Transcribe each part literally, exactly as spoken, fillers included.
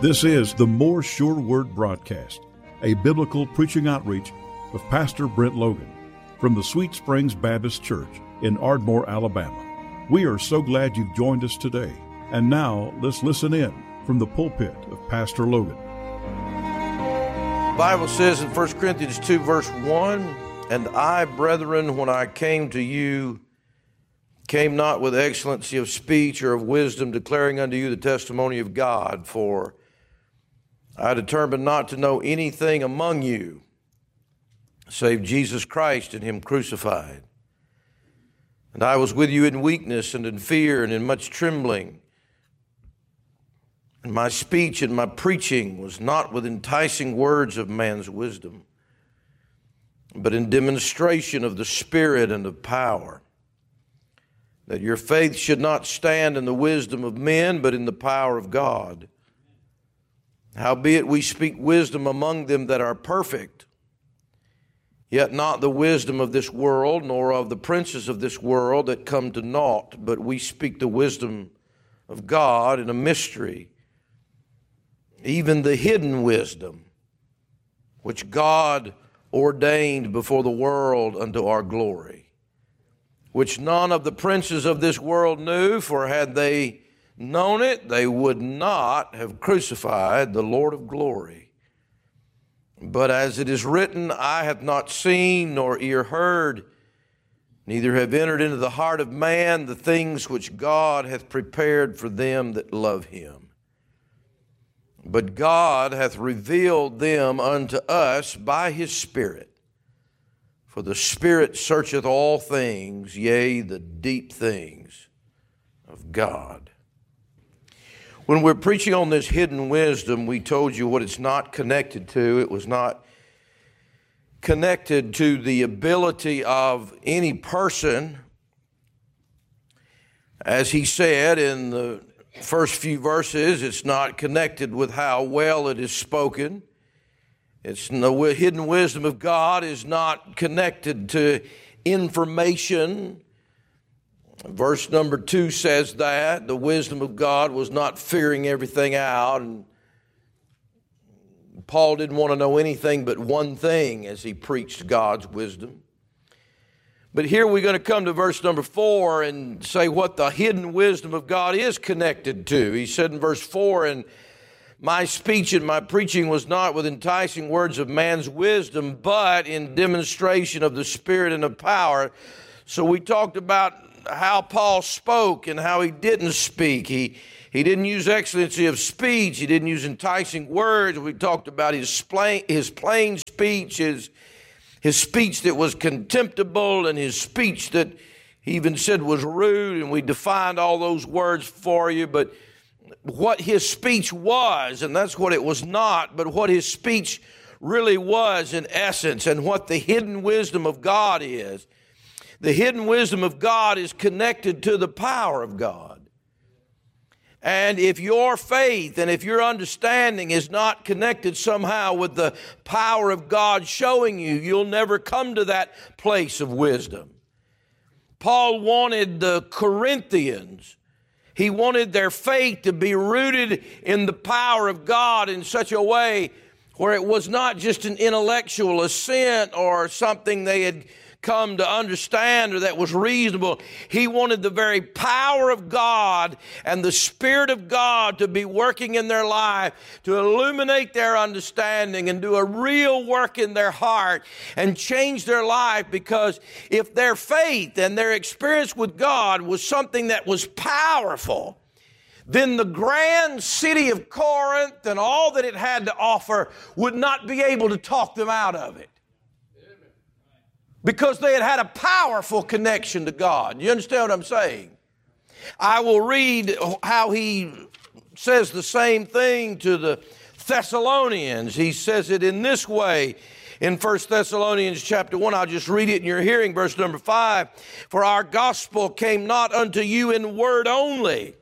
This is the More Sure Word broadcast, a biblical preaching outreach of Pastor Brent Logan from the Sweet Springs Baptist Church in Ardmore, Alabama. We are so glad you've joined us today. And now let's listen in from the pulpit of Pastor Logan. The Bible says in First Corinthians two, verse one, "And I, brethren, when I came to you, came not with excellency of speech or of wisdom, declaring unto you the testimony of God. For I determined not to know anything among you, save Jesus Christ and him crucified. And I was with you in weakness and in fear and in much trembling. And my speech and my preaching was not with enticing words of man's wisdom, but in demonstration of the Spirit and of power, that your faith should not stand in the wisdom of men, but in the power of God. Howbeit we speak wisdom among them that are perfect, yet not the wisdom of this world, nor of the princes of this world that come to naught, but we speak the wisdom of God in a mystery, even the hidden wisdom, which God ordained before the world unto our glory, which none of the princes of this world knew, for had they known it, they would not have crucified the Lord of glory. But as it is written, eye hath not seen, nor ear heard, neither have entered into the heart of man the things which God hath prepared for them that love him. But God hath revealed them unto us by his Spirit. For the Spirit searcheth all things, yea, the deep things of God." When we're preaching on this hidden wisdom, we told you what it's not connected to. It was not connected to the ability of any person. As he said in the first few verses, it's not connected with how well it is spoken. It's the hidden wisdom of God is not connected to information. Verse number two says that the wisdom of God was not figuring everything out. And Paul didn't want to know anything but one thing as he preached God's wisdom. But here we're going to come to verse number four and say what the hidden wisdom of God is connected to. He said in verse four, "And my speech and my preaching was not with enticing words of man's wisdom, but in demonstration of the Spirit and of power." So we talked about how Paul spoke and how he didn't speak. He, he didn't use excellency of speech. He didn't use enticing words. We talked about his plain, his plain speech, his, his speech that was contemptible, and his speech that he even said was rude, and we defined all those words for you. But what his speech was, and that's what it was not, but what his speech really was in essence, and what the hidden wisdom of God is. The hidden wisdom of God is connected to the power of God. And if your faith and if your understanding is not connected somehow with the power of God showing you, you'll never come to that place of wisdom. Paul wanted the Corinthians, he wanted their faith to be rooted in the power of God in such a way where it was not just an intellectual assent or something they had come to understand or that was reasonable. He wanted the very power of God and the Spirit of God to be working in their life, to illuminate their understanding and do a real work in their heart and change their life. Because if their faith and their experience with God was something that was powerful, then the grand city of Corinth and all that it had to offer would not be able to talk them out of it. Because they had had a powerful connection to God. You understand what I'm saying? I will read how he says the same thing to the Thessalonians. He says it in this way in First Thessalonians chapter one. I'll just read it in your hearing, verse number five. "For our gospel came not unto you in word only."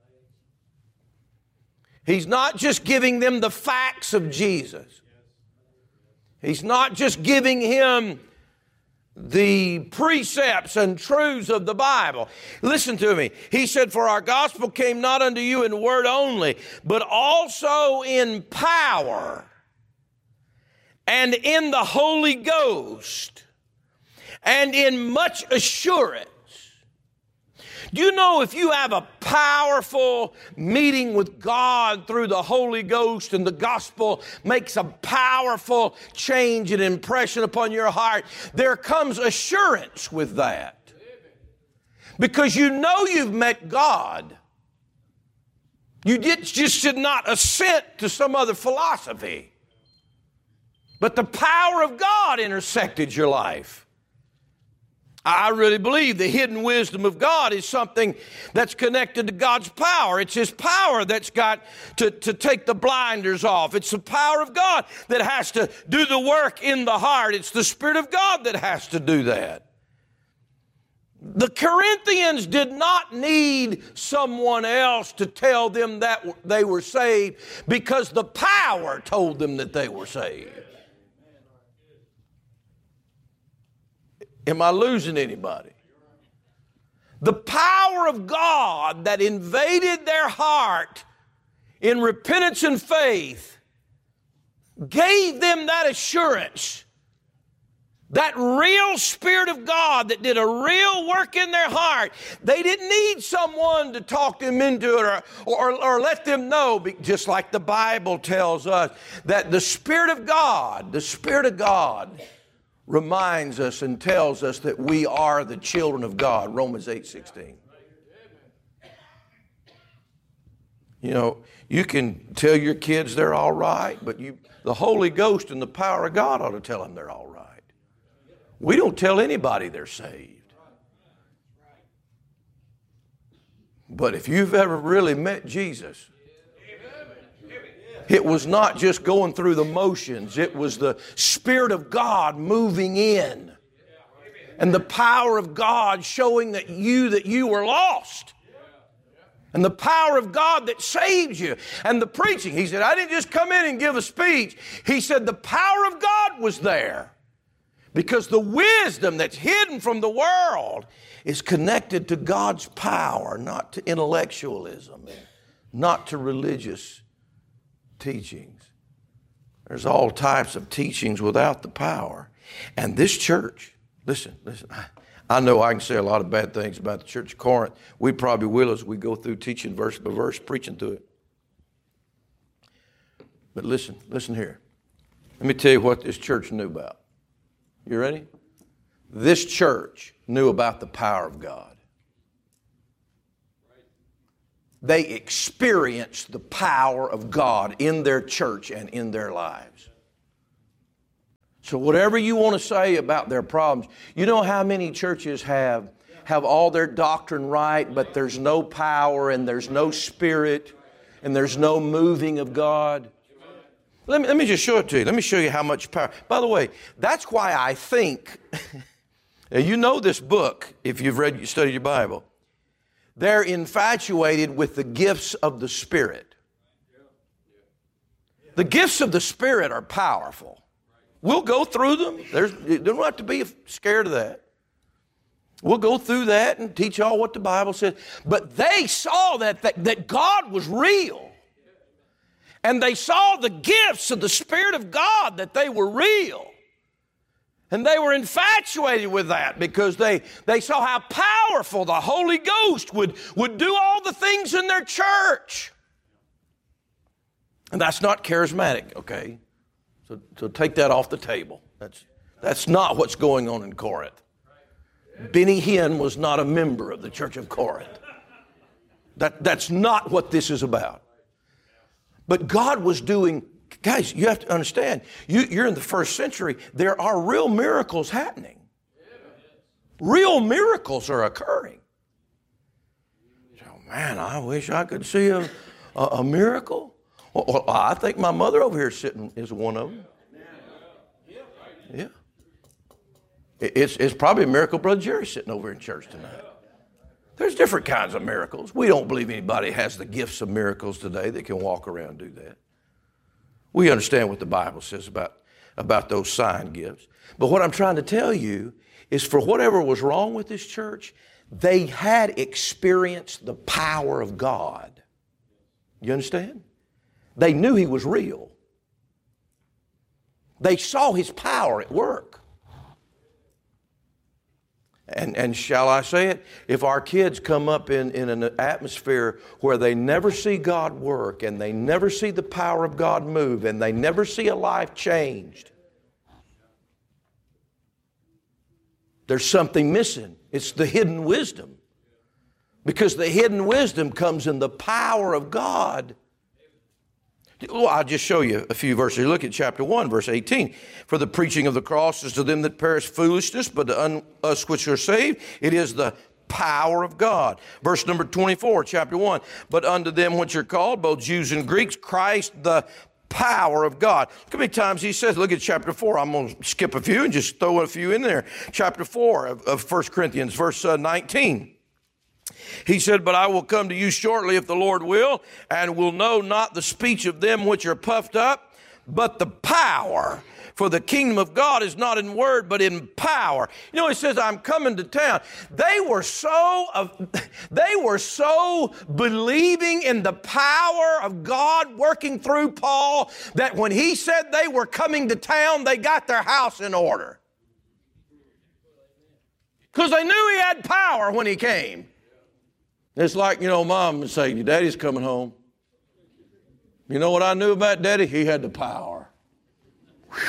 He's not just giving them the facts of Jesus. He's not just giving him the precepts and truths of the Bible. Listen to me. He said, for our gospel came not unto you in word only, but also in power and in the Holy Ghost and in much assurance. Do you know if you have a powerful meeting with God through the Holy Ghost and the gospel makes a powerful change and impression upon your heart, there comes assurance with that. Because you know you've met God. You just did not assent to some other philosophy. But the power of God intersected your life. I really believe the hidden wisdom of God is something that's connected to God's power. It's His power that's got to, to take the blinders off. It's the power of God that has to do the work in the heart. It's the Spirit of God that has to do that. The Corinthians did not need someone else to tell them that they were saved because the power told them that they were saved. Am I losing anybody? The power of God that invaded their heart in repentance and faith gave them that assurance, that real Spirit of God that did a real work in their heart. They didn't need someone to talk them into it or, or, or let them know, just like the Bible tells us, that the Spirit of God, the Spirit of God, reminds us and tells us that we are the children of God, Romans eight sixteen. You know, you can tell your kids they're all right, but you, the Holy Ghost and the power of God ought to tell them they're all right. We don't tell anybody they're saved. But if you've ever really met Jesus, it was not just going through the motions. It was the Spirit of God moving in. And the power of God showing that you, that you were lost. And the power of God that saved you. And the preaching. He said, I didn't just come in and give a speech. He said the power of God was there. Because the wisdom that's hidden from the world is connected to God's power, not to intellectualism, not to religious teachings. There's all types of teachings without the power. And this church, listen, listen, I, I know I can say a lot of bad things about the church of Corinth. We probably will as we go through teaching verse by verse, preaching through it. But listen, listen here. Let me tell you what this church knew about. You ready? This church knew about the power of God. They experienced the power of God in their church and in their lives. So whatever you want to say about their problems, you know how many churches have, have all their doctrine right, but there's no power and there's no Spirit and there's no moving of God? Let me, let me just show it to you. Let me show you how much power. By the way, that's why I think, you know this book, if you've read, you studied your Bible, they're infatuated with the gifts of the Spirit. The gifts of the Spirit are powerful. We'll go through them. There's, you don't have to be scared of that. We'll go through that and teach y'all what the Bible says. But they saw that, that, that God was real. And they saw the gifts of the Spirit of God, that they were real. And they were infatuated with that because they, they saw how powerful the Holy Ghost would, would do all the things in their church. And that's not charismatic, okay? So, so take that off the table. That's, that's not what's going on in Corinth. Benny Hinn was not a member of the Church of Corinth. That, that's not what this is about. But God was doing, guys, you have to understand, you, you're in the first century. There are real miracles happening. Real miracles are occurring. So, man, I wish I could see a, a, a miracle. Well, well, I think my mother over here sitting is one of them. Yeah. It's, it's probably a miracle Brother Jerry's sitting over in church tonight. There's different kinds of miracles. We don't believe anybody has the gifts of miracles today that can walk around and do that. We understand what the Bible says about, about those sign gifts. But what I'm trying to tell you is for whatever was wrong with this church, they had experienced the power of God. You understand? They knew He was real. They saw His power at work. And, and shall I say it? If our kids come up in, in an atmosphere where they never see God work and they never see the power of God move and they never see a life changed, there's something missing. It's the hidden wisdom. Because the hidden wisdom comes in the power of God. Well, I'll just show you a few verses. Look at chapter one, verse eighteen. For the preaching of the cross is to them that perish foolishness, but to un- us which are saved, it is the power of God. Verse number twenty-four, chapter one. But unto them which are called, both Jews and Greeks, Christ the power of God. Look how many times he says, look at chapter four. I'm going to skip a few and just throw a few in there. Chapter four of, of First Corinthians, verse uh, nineteen. He said, but I will come to you shortly if the Lord will, and will know not the speech of them which are puffed up, but the power. For the kingdom of God is not in word, but in power. You know, he says, I'm coming to town. They were so, uh, they were so believing in the power of God working through Paul that when he said they were coming to town, they got their house in order. Because they knew he had power when he came. It's like, you know, Mom would say, your daddy's coming home. You know what I knew about Daddy? He had the power. Whew.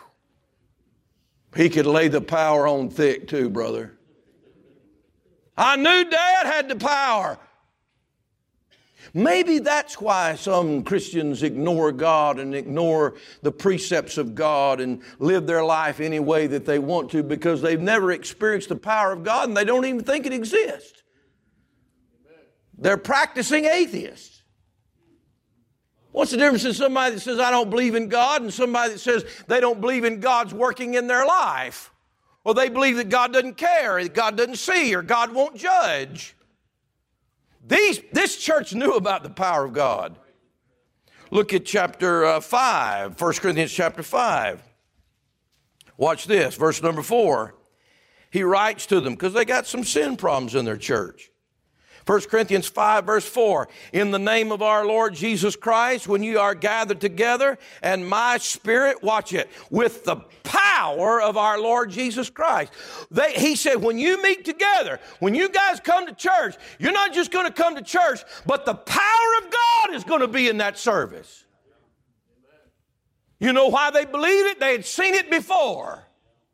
He could lay the power on thick too, brother. I knew Dad had the power. Maybe that's why some Christians ignore God and ignore the precepts of God and live their life any way that they want to, because they've never experienced the power of God and they don't even think it exists. They're practicing atheists. What's the difference in somebody that says, I don't believe in God, and somebody that says they don't believe in God's working in their life? Or they believe that God doesn't care, that God doesn't see, or God won't judge. These, this church knew about the power of God. Look at chapter uh, five, First Corinthians chapter five. Watch this, verse number four. He writes to them, because they got some sin problems in their church. First Corinthians five, verse four, in the name of our Lord Jesus Christ, when you are gathered together, and my spirit, watch it, with the power of our Lord Jesus Christ. They, he said, when you meet together, when you guys come to church, you're not just going to come to church, but the power of God is going to be in that service. You know why they believed it? They had seen it before.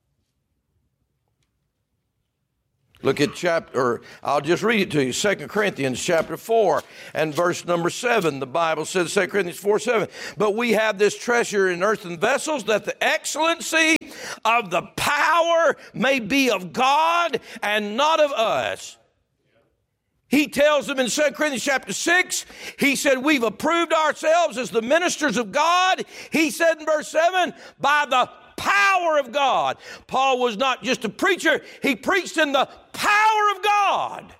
Look at chapter, or I'll just read it to you, Second Corinthians chapter four and verse number seven. The Bible says, Second Corinthians four, seven, but we have this treasure in earthen vessels, that the excellency of the power may be of God and not of us. He tells them in Second Corinthians chapter six, he said, we've approved ourselves as the ministers of God. He said in verse seven, by the power of God. Paul was not just a preacher, he preached in the power of God.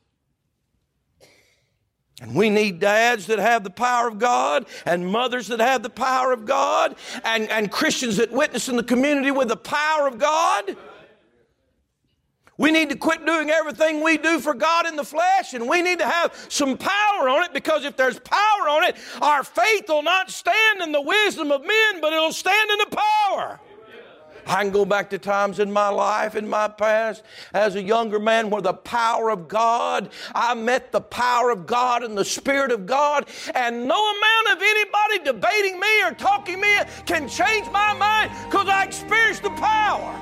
And we need dads that have the power of God, and mothers that have the power of God, and, and Christians that witness in the community with the power of God. We need to quit doing everything we do for God in the flesh, and we need to have some power on it, because if there's power on it, our faith will not stand in the wisdom of men, but it'll stand in the power. I can go back to times in my life, in my past, as a younger man, where the power of God, I met the power of God and the Spirit of God, and no amount of anybody debating me or talking me can change my mind, because I experienced the power.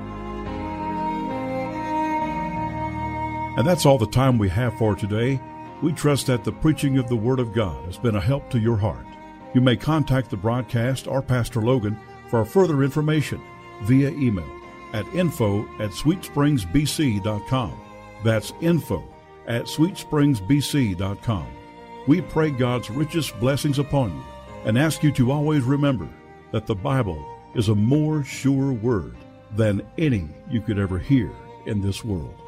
And that's all the time we have for today. We trust that the preaching of the Word of God has been a help to your heart. You may contact the broadcast or Pastor Logan for further information via email at info at sweet springs b c dot com. That's info at sweet springs b c dot com. We pray God's richest blessings upon you and ask you to always remember that the Bible is a more sure word than any you could ever hear in this world.